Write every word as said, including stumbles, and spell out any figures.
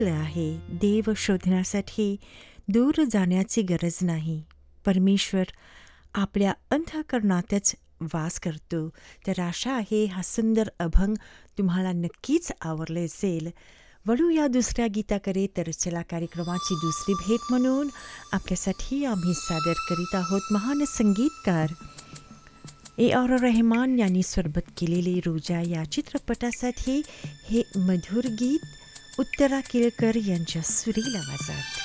आहे. देव शोधण्यासाठी दूर जाण्याची गरज नाही. परमेश्वर आपल्या अंतःकरणातच वास करतो. तर आशा आहे हा सुंदर अभंग तुम्हाला नक्कीच आवडले असेल. वळूया दुसऱ्या गीताकडे. तर चला कार्यक्रमाची दुसरी भेट म्हणून आपल्यासाठी आम्ही सादर करीत आहोत महान संगीतकार ए आर रहमान यांनी स्वरबद्ध केलेले रोजा या चित्रपटासाठी हे मधुर गीत उत्तरा केळकर यांच्या सुरील आवाजात.